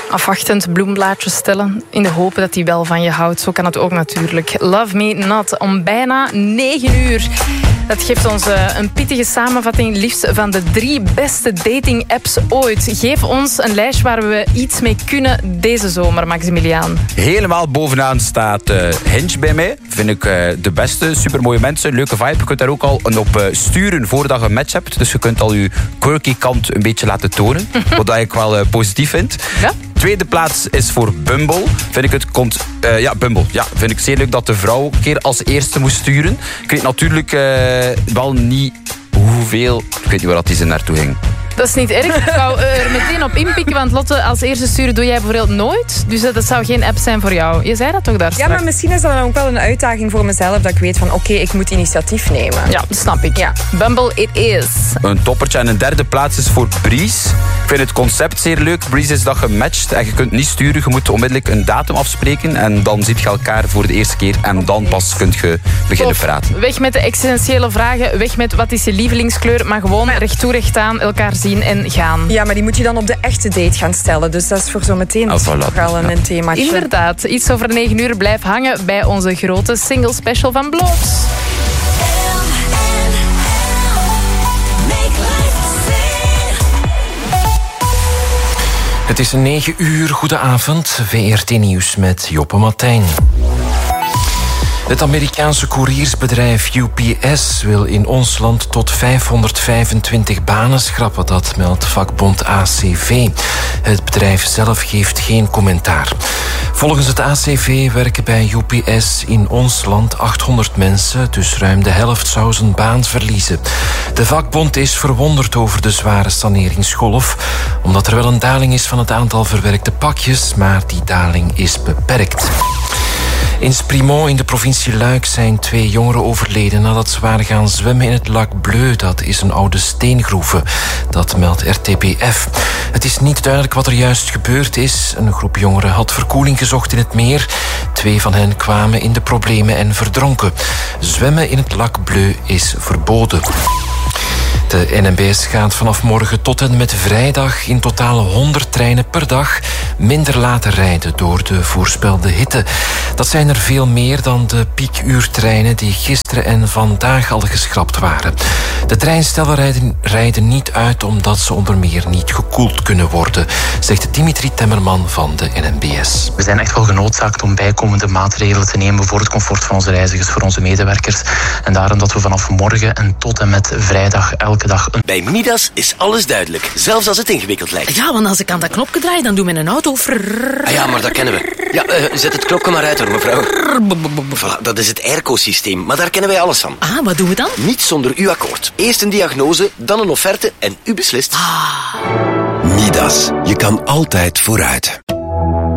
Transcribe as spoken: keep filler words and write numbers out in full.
Afwachtend bloemblaadjes stellen in de hoop dat hij wel van je houdt. Zo kan het ook natuurlijk. Love Me Not om bijna negen uur. Dat geeft ons een pittige samenvatting liefst van de drie beste dating-apps ooit. Geef ons een lijst waar we iets mee kunnen deze zomer, Maximiliaan. Helemaal bovenaan staat uh, Hinge bij mij. Vind ik uh, de beste. Supermooie mensen, leuke vibe. Je kunt daar ook al op uh, sturen voordat je een match hebt. Dus je kunt al je quirky kant een beetje laten tonen. Wat ik wel uh, positief vind. Ja? Tweede plaats is voor Bumble. Vind ik het komt, uh, ja, Bumble. Ja, vind ik zeer leuk dat de vrouw een keer als eerste moest sturen. Ik weet natuurlijk uh, wel niet hoeveel. Ik weet niet waar dat die ze naartoe ging. Dat is niet erg. Ik wou er meteen op inpikken, want Lotte, als eerste sturen doe jij bijvoorbeeld nooit. Dus dat zou geen app zijn voor jou. Je zei dat toch daar straks? Ja, maar misschien is dat dan ook wel een uitdaging voor mezelf, dat ik weet van oké, okay, ik moet initiatief nemen. Ja, dat snap ik. Ja. Bumble it is. Een toppertje. En een derde plaats is voor Breeze. Ik vind het concept zeer leuk. Breeze is dat je matcht en je kunt niet sturen. Je moet onmiddellijk een datum afspreken en dan ziet je elkaar voor de eerste keer en dan pas kun je beginnen Of, praten. Weg met de existentiële vragen, weg met wat is je lievelingskleur, maar gewoon maar... recht toe recht aan elkaar zien en gaan. Ja, maar die moet je dan op de echte date gaan stellen. Dus dat is voor zo meteen oh, voilà. wel een, ja. een themaatje. Inderdaad, iets over negen uur. Blijf hangen bij onze grote single special van Bloods. Het is negen uur, goedenavond. V R T Nieuws met Joppe Martijn. Het Amerikaanse koeriersbedrijf U P S wil in ons land tot vijfhonderdvijfentwintig banen schrappen. Dat meldt vakbond A C V. Het bedrijf zelf geeft geen commentaar. Volgens het A C V werken bij U P S in ons land achthonderd mensen, dus ruim de helft zou zijn baan verliezen. De vakbond is verwonderd over de zware saneringsgolf, omdat er wel een daling is van het aantal verwerkte pakjes, maar die daling is beperkt. In Sprimont in de provincie Luik zijn twee jongeren overleden nadat ze waren gaan zwemmen in het Lac Bleu. Dat is een oude steengroeve. Dat meldt R T B F. Het is niet duidelijk wat er juist gebeurd is. Een groep jongeren had verkoeling gezocht in het meer. Twee van hen kwamen in de problemen en verdronken. Zwemmen in het Lac Bleu is verboden. De N M B S gaat vanaf morgen tot en met vrijdag in totaal honderd treinen per dag minder laten rijden door de voorspelde hitte. Dat zijn er veel meer dan de piekuurtreinen die gisteren en vandaag al geschrapt waren. De treinstellen rijden, rijden niet uit omdat ze onder meer niet gekoeld kunnen worden, zegt Dimitri Temmerman van de N M B S. We zijn echt wel genoodzaakt om bijkomende maatregelen te nemen voor het comfort van onze reizigers, voor onze medewerkers. En daarom dat we vanaf morgen en tot en met vrijdag elke dag... Een... Bij Midas is alles duidelijk, zelfs als het ingewikkeld lijkt. Ja, want als ik aan dat knopje draai, dan doet mijn auto... Ah ja, maar dat kennen we. Ja, uh, zet het knopje maar uit hoor, mevrouw. Voilà, dat is het airco-systeem, maar daar kennen wij alles van. Ah, wat doen we dan? Niet zonder uw akkoord. Eerst een diagnose, dan een offerte en u beslist. Ah. Midas, je kan altijd vooruit.